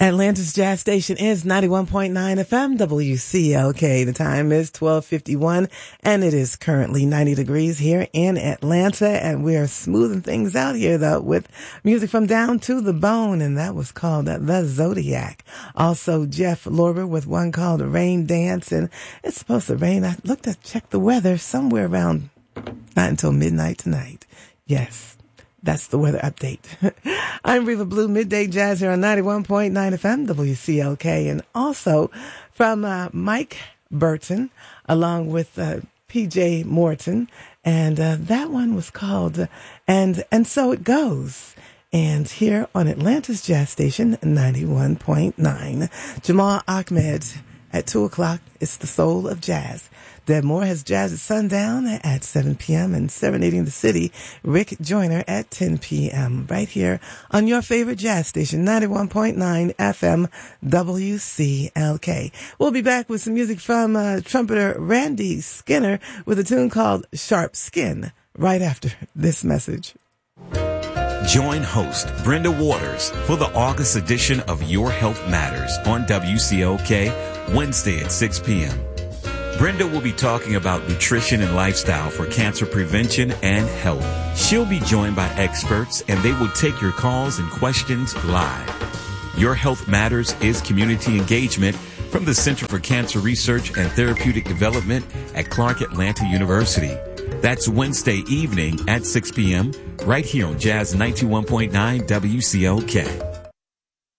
Atlanta's Jazz Station is 91.9 FM WCLK. The time is 12:51 and it is currently 90 degrees here in Atlanta, and we are smoothing things out here though with music from Down to the Bone, and that was called The Zodiac. Also Jeff Lorber with one called Rain Dance, and it's supposed to rain. I looked to check the weather somewhere around not until midnight tonight. Yes. That's the weather update. I'm Reva Blue, Midday Jazz here on 91.9 FM WCLK, and also from Mike Burton along with PJ Morton, and that one was called And So It Goes. And here on Atlanta's Jazz Station 91.9, Jamal Ahmed at 2 o'clock. It's the soul of jazz. Deb Moore has Jazz at Sundown at 7 p.m. and Serenading the City, Rick Joyner at 10 p.m. right here on your favorite jazz station, 91.9 FM WCLK. We'll be back with some music from trumpeter Randy Skinner with a tune called Sharp Skin right after this message. Join host Brenda Waters for the August edition of Your Health Matters on WCLK Wednesday at 6 p.m. Brenda will be talking about nutrition and lifestyle for cancer prevention and health. She'll be joined by experts, and they will take your calls and questions live. Your Health Matters is community engagement from the Center for Cancer Research and Therapeutic Development at Clark Atlanta University. That's Wednesday evening at 6 p.m. right here on Jazz 91.9 WCLK.